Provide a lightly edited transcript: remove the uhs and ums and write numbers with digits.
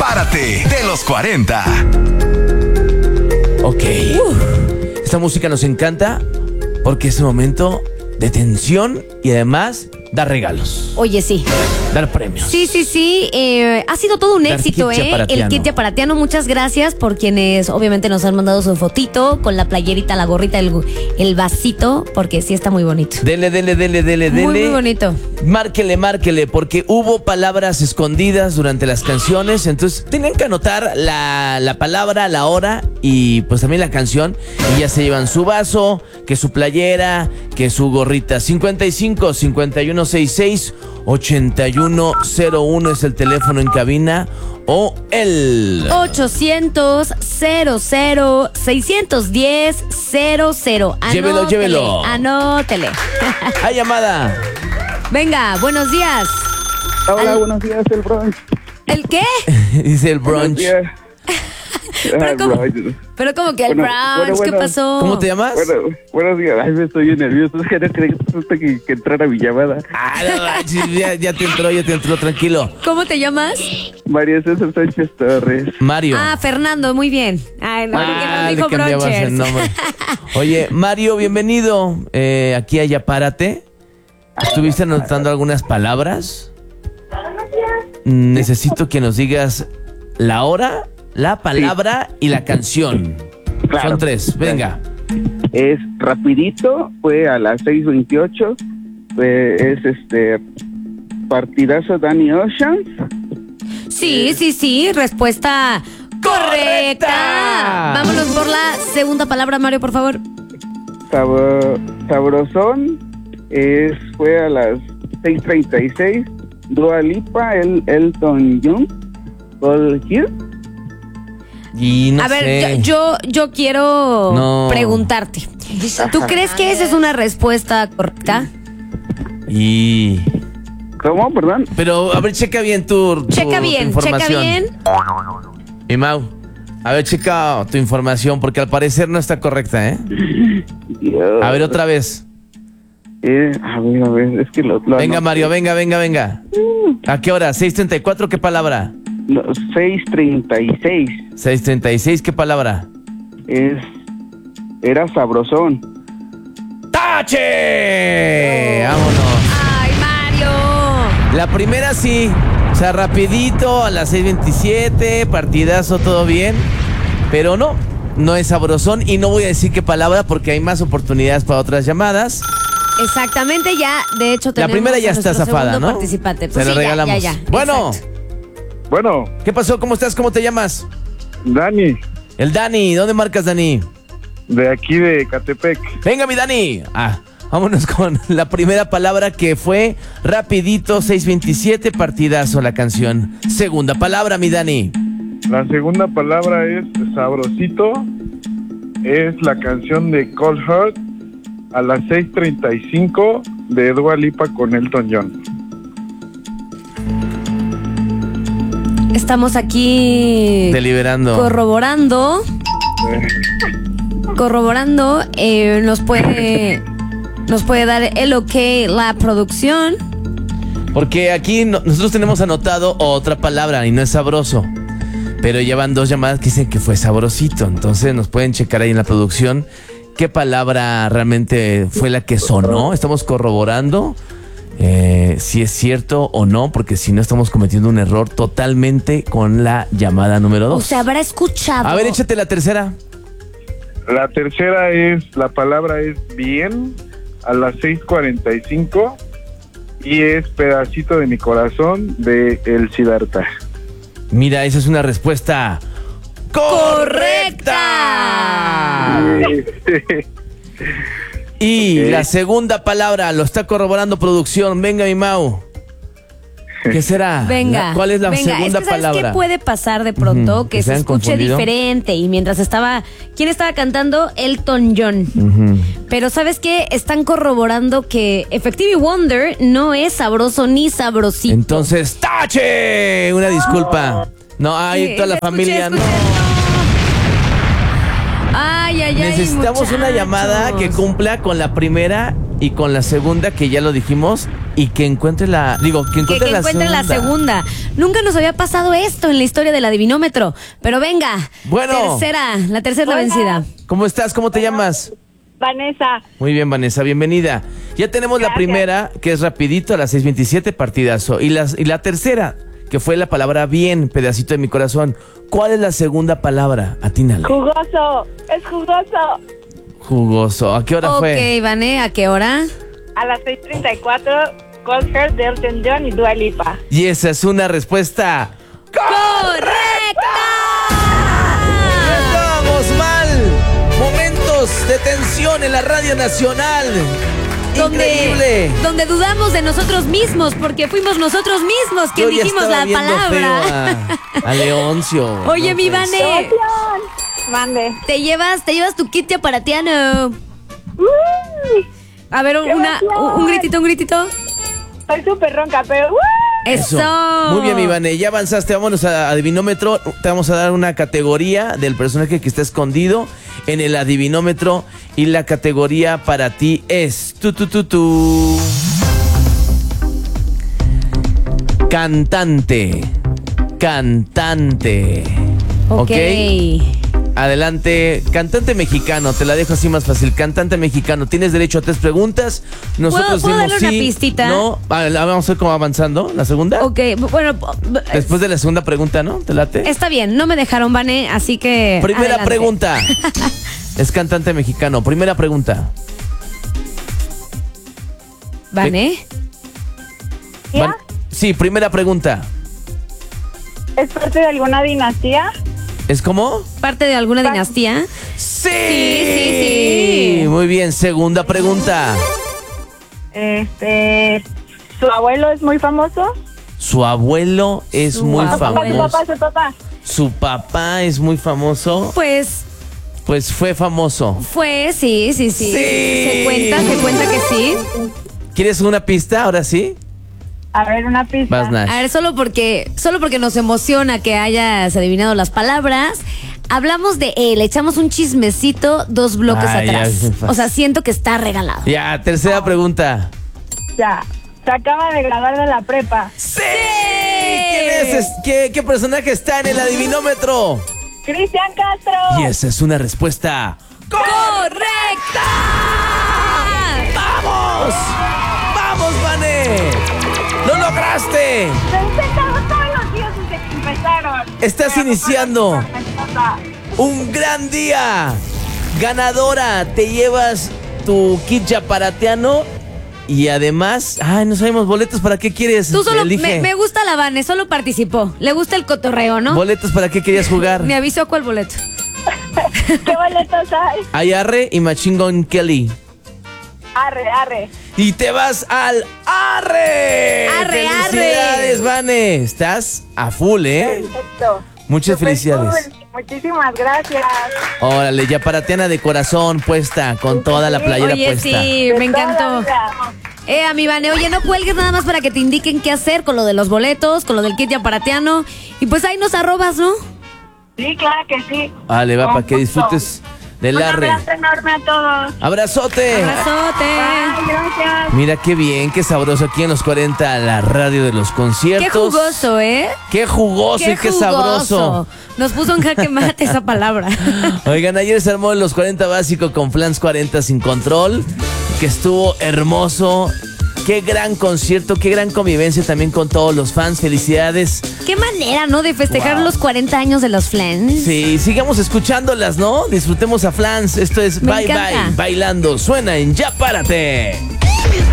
Párate de los 40. Ok. Esta música nos encanta porque es un momento de tensión y además da regalos, Oye, sí. dar premios. Sí. Ha sido todo un Dar éxito, kit ¿eh? yaparatiano. El kit yaparatiano. Muchas gracias por quienes obviamente nos han mandado su fotito con la playerita, la gorrita, el vasito, porque sí está muy bonito. Dele. Muy bonito. Márquele, porque hubo palabras escondidas durante las canciones, entonces tienen que anotar la palabra, la hora y pues también la canción, y ya se llevan su vaso, que su playera, que su gorrita. 55 5166 8101 es el teléfono en cabina, o el 800-00-610-00. Llévelo. Anótele. ¡Hay llamada! Venga, buenos días. Hola, buenos días, el brunch. ¿El qué? Dice el Buenos brunch. días. Pero ¿cómo? Brunch. Pero como que el Bueno, brunch, ¿qué pasó? ¿Cómo te llamas? Buenos días. Ay, me estoy bien nervioso. Es que no creí que entrara mi llamada. Ah, no manches, ya te entró, tranquilo. ¿Cómo te llamas? María César Sánchez Torres. Mario. Ah, Fernando, muy bien. Ay, no, porque nos le dijo cambiabas brunchers. el nombre. Oye, Mario, bienvenido aquí a Ya Párate. ¿Estuviste anotando algunas palabras? Necesito que nos digas la hora, la palabra y la canción. Claro. Son 3, venga. Es rapidito, fue a las 6:28. Es partidazo Danny Ocean. Sí, respuesta correcta. Vámonos por la segunda palabra, Mario, por favor. Sabrosón. Fue a las 6:36. Dua Lipa, Elton John, Paul Hill. Y no A sé. ver, yo quiero No. preguntarte. ¿Tú crees que esa es una respuesta correcta? Y... ¿Cómo? Perdón. Pero, a ver, checa bien tu Checa bien. información. Mi Mau, a ver, checa tu información, porque al parecer no está correcta, ¿eh? Dios. A ver, otra vez. A ver, es que Venga, Mario, venga. ¿A qué hora? ¿6:34? ¿Qué palabra? 6:36. 6:36, ¿qué palabra? Era sabrosón. ¡Tache! ¡Vámonos! ¡Ay, Mario! La primera sí, o sea, rapidito, a las 6:27, partidazo, todo bien. Pero no es sabrosón, y no voy a decir qué palabra porque hay más oportunidades para otras llamadas. Exactamente, ya, de hecho, tenemos La primera ya a está nuestro zafada, segundo ¿no? participante. Se Pues lo sí, regalamos. Ya. Bueno, Exacto. Bueno, ¿qué pasó? ¿Cómo estás? ¿Cómo te llamas? Dani, El Dani. ¿Dónde marcas, Dani? de aquí de Catepec. Venga, mi Dani. Vámonos con la primera palabra, que fue rapidito, 6:27, partidazo la canción. Segunda palabra, mi Dani. La segunda palabra es sabrosito. Es la canción de Cold Heart a las 6:35 de Dua Lipa con Elton John. Estamos aquí Deliberando. corroborando. Nos puede dar el ok la producción. Porque aquí nosotros tenemos anotado otra palabra y no es sabroso. Pero ya van 2 llamadas que dicen que fue sabrosito. Entonces nos pueden checar ahí en la producción qué palabra realmente fue la que sonó. Estamos corroborando si es cierto o no, porque si no estamos cometiendo un error totalmente con la llamada número 2. O sea, habrá escuchado. A ver, échate la tercera. La tercera la palabra es bien a las 6:45 y es pedacito de mi corazón de El Siddhartha. Mira, esa es una respuesta correcta. Y la segunda palabra lo está corroborando producción. Venga, mi Mau. ¿Qué será? Venga. ¿Cuál es la venga, segunda es que, ¿sabes palabra? qué puede pasar de pronto? Ujú, Que que se se hayan escuche confundido. diferente. Y mientras ¿quién estaba cantando? Elton John. Pero ¿sabes qué? Están corroborando que Effective Wonder no es sabroso ni sabrosito. Entonces, ¡tache! Una disculpa. No, hay toda la familia. No. Ay, Necesitamos una muchachos. llamada que cumpla con la primera y con la segunda, que ya lo dijimos, y que encuentre que encuentre la segunda. Nunca nos había pasado esto en la historia del adivinómetro. Pero venga, Bueno. la tercera es la vencida. ¿Cómo estás? ¿Cómo te llamas? Vanessa. Muy bien, Vanessa, bienvenida. Ya tenemos la Gracias. primera, que es rapidito, a las 6:27, partidazo. Y la tercera, que fue la palabra bien, pedacito de mi corazón. ¿Cuál es la segunda palabra? Atínale. Jugoso. Es jugoso. Jugoso. ¿A qué hora fue? Ok, Vane, ¿a qué hora? A las 6:34, Cold Heart de Elton John y Dua Lipa. Y esa es una respuesta. ¡Correcta! ¡Estamos mal! Momentos de tensión en la Radio Nacional. Increíble. Donde dudamos de nosotros mismos, porque fuimos nosotros mismos quien Yo ya dijimos estaba la viendo palabra. feo a Leoncio. Oye, No mi puede ser. Vane, Mande. te llevas tu kit aparatiano. Uy, A ver, ¡Qué emoción! un gritito. Soy súper ronca, pero... Eso. Muy bien, Ivane, ya avanzaste. Vámonos a adivinómetro. Te vamos a dar una categoría del personaje que está escondido en el adivinómetro. Y la categoría para ti es Cantante. Ok. Adelante, cantante mexicano, te la dejo así más fácil. Cantante mexicano, tienes derecho a 3 preguntas. Nosotros ¿Puedo darle decimos una sí, pistita? no. Vamos a ver cómo va avanzando. ¿La segunda? Ok, bueno, Después de la segunda pregunta, ¿no? ¿Te late? está bien, no me dejaron, Vane, así que. Primera adelante. pregunta. Es cantante mexicano. Primera pregunta. ¿Vane? ¿Ya? Sí, primera pregunta. ¿Es parte de alguna dinastía? ¿Es cómo? ¿Parte de alguna dinastía? ¡Sí! Sí. Muy bien, segunda pregunta. ¿Su abuelo es muy famoso? Su abuelo es Su muy abuelo. famoso. Su papá. Su papá es muy famoso. Pues Fue famoso. fue, sí. Sí. Se cuenta que sí. ¿Quieres una pista? Ahora sí. A ver, una pista. Vas, Nash. A ver, solo porque nos emociona que hayas adivinado las palabras. Hablamos de él, echamos un chismecito 2 bloques Ay, ya, atrás. qué fácil. O sea, siento que está regalado. Ya, tercera pregunta. Ya. Se acaba de graduar de la prepa. ¡Sí! ¿Quién es? ¿Qué personaje está en el adivinómetro? Cristian Castro. Y esa es una respuesta. ¡Correcta! ¡Vamos! ¡Vamos, Vane! ¡Lo lograste! Lo intentamos todos los días desde que empezaron. Estás Pero iniciando. por mi esposa. ¡Un gran día! Ganadora, te llevas tu kit yaparatiano y además, no sabemos boletos, ¿para qué quieres? Tú solo, Elige. me gusta la Vane, solo participó. Le gusta el cotorreo, ¿no? ¿Boletos para qué querías jugar? Me avisó cuál boleto. ¿Qué boletos hay? Hay Arre y Machine Gun Kelly. Arre. Y te vas al Arre. Arre, ¡Felicidades, Vane! Estás a full, ¿eh? Perfecto. Muchas Super felicidades. cool. Muchísimas gracias. Órale, yaparatiana de corazón puesta, con toda la playera Oye, puesta. sí, me De toda encantó. la vida. A mi Vane, oye, no cuelgues nada más para que te indiquen qué hacer con lo de los boletos, con lo del kit yaparatiano. Y pues ahí nos arrobas, ¿no? Sí, claro que sí. Vale, va, Con para que gusto. disfrutes del Un Arre. abrazo enorme a todos. ¡Abrazote! Abrazote. Bye, gracias. Mira qué bien, qué sabroso aquí en los 40, la radio de los conciertos. Qué jugoso, ¿eh? Qué jugoso y qué sabroso. Nos puso en jaque mate esa palabra. Oigan, ayer se armó los 40 básico con Flans 40 sin control, que estuvo hermoso. Qué gran concierto, qué gran convivencia también con todos los fans. Felicidades. Qué manera, ¿no? De festejar Wow. los 40 años de los Flans. Sí, sigamos escuchándolas, ¿no? Disfrutemos a Flans. Esto es Me Bye encanta. Bye, bailando. Suena en Ya Párate.